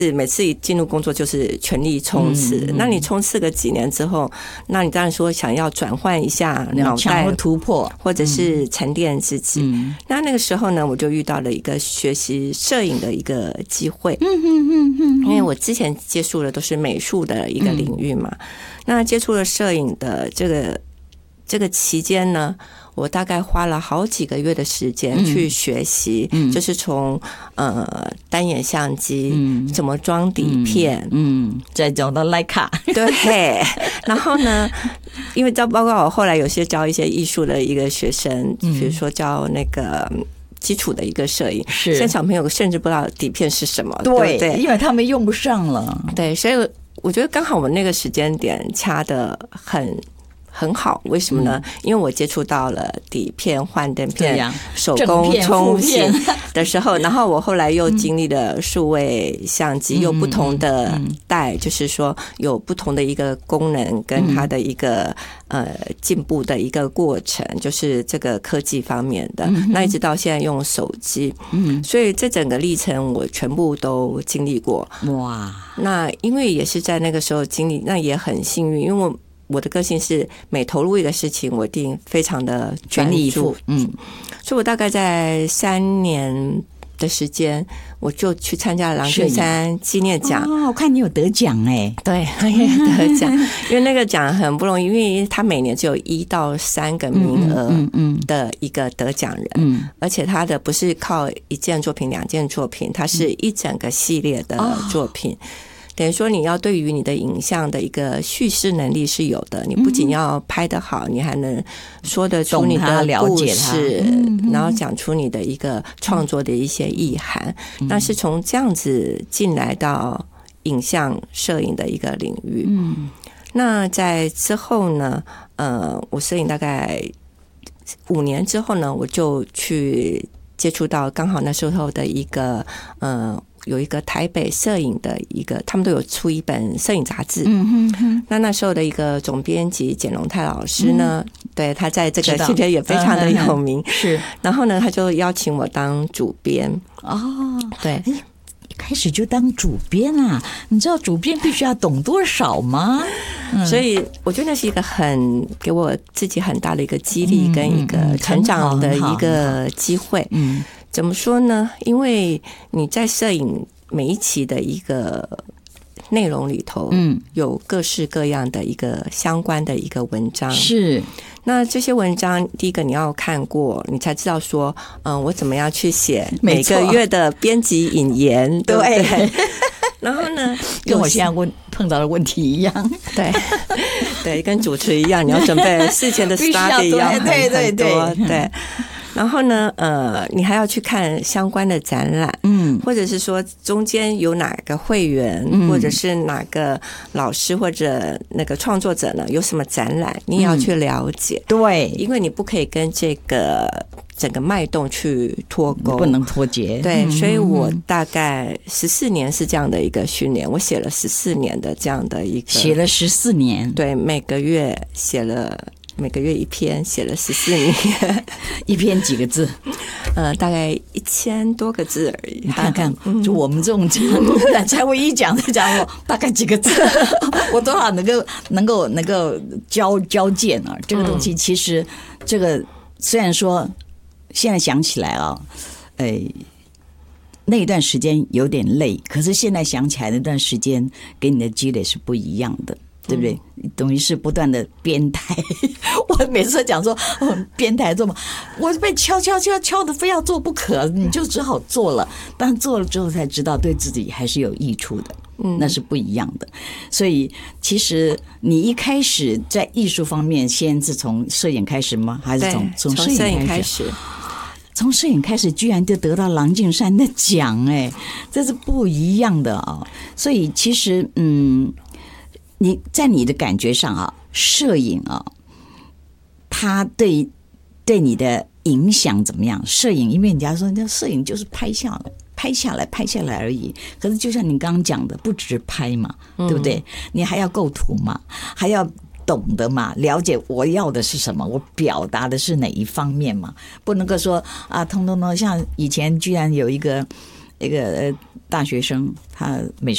每次一进入工作就是全力冲刺，那你冲刺个几年之后，那你当然说想要转换一下脑袋突破， 或者是沉淀自己。那个时候呢，我就遇到了一个学习摄影的一个机会。因为我之前接触的都是美术的一个领域嘛，那接触了摄影的这个期间呢，我大概花了好几个月的时间去学习，就是从单眼相机怎么装底片， 再找到徕卡， 对，然后呢，因为包括我后来有些教一些艺术的一个学生，比如说教那个基础的一个摄影，现在小朋友甚至不知道底片是什么，对不对？ 因为他们用不上了， 对，所以我觉得刚好我那个时间点掐得很好，为什么呢？因为我接触到了底片、幻灯片、手工冲洗的时候，然后我后来又经历了数位相机，又不同的代，就是说有不同的一个功能跟它的一个进步的一个过程，就是这个科技方面的。那一直到现在用手机，所以这整个历程我全部都经历过。哇！那因为也是在那个时候经历，那也很幸运，因为我的个性是每投入一个事情，我一定非常的全力以赴。 所以我大概在3年的时间，我就去参加了郎俊山纪念奖。 我看你有得奖哎， 对，也得奖，因为那个奖很不容易，因为他每年只有1到3个名额的一个得奖人，而且他的不是靠1件作品、2件作品，他是一整个系列的作品。等于说你要对于你的影像的一个叙事能力是有的，你不仅要拍得好，你还能说得出你的故事，然后讲出你的一个创作的一些意涵。那是从这样子进来到影像摄影的一个领域。那在之后呢，我摄影大概5年之后呢，我就去接触到刚好那时候的一个有一个台北摄影的一个，他们都有出一本摄影杂志。那时候的一个总编辑简龙泰老师呢，对，他在这个系列也非常的有名。是，然后呢，他就邀请我当主编。对。 一开始就当主编啊？你知道主编必须要懂多少吗？ 所以我觉得那是一个给我自己很大的一个激励跟一个成长的一个机会。怎么说呢？因为你在摄影每一期的一个内容里头，有各式各样的一个相关的一个文章。是，那这些文章，第一个你要看过，你才知道说，我怎么样去写每个月的编辑引言，对不对？然后呢， 跟我现在碰到的问题一样， 对，跟主持一样，你要准备事前的 study 要很多，对。然后呢，你还要去看相关的展览，或者是说中间有哪个会员，或者是哪个老师或者那个创作者呢，有什么展览，你也要去了解。对，因为你不可以跟这个整个脉动去脱钩， 不能脱节。 对，所以我大概14年是这样的一个训练，我写了14年的这样的一个， 写了14年， 对，每个月1篇，写了14年。 一篇几个字？ 大概1000多个字而已。 你看看，就我们这种才会一讲就讲大概几个字，我多少能够交件啊？这个东西其实，这个虽然说现在想起来啊，那一段时间有点累，可是现在想起来那段时间给你的积累是不一样的。对不对？等于是不断的编台。我每次讲说编台做嘛，我被敲的非要做不可，你就只好做了。但做了之后才知道对自己还是有益处的，那是不一样的。所以其实你一开始在艺术方面，先是从摄影开始吗？还是从摄影开始？从摄影开始，居然就得到郎俊山的奖，这是不一样的啊！所以其实你在你的感觉上啊，摄影啊，它对你的影响怎么样？摄影，因为人家说，摄影就是拍下来而已。可是就像你刚刚讲的，不只拍嘛，对不对？你还要构图嘛，还要懂得嘛，了解我要的是什么，我表达的是哪一方面嘛，不能够说啊，通通像以前居然有一个大学生，他美术